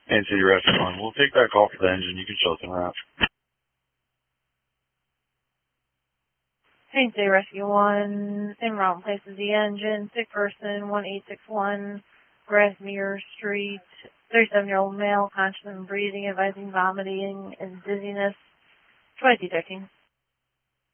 And City Rescue 1. We'll take that call for the engine. You can show us en route. Haines City Rescue 1, en route places the engine, sick person, 1861, Grasmere Street, 37-year-old male, conscious and breathing, advising vomiting and dizziness. Try detecting.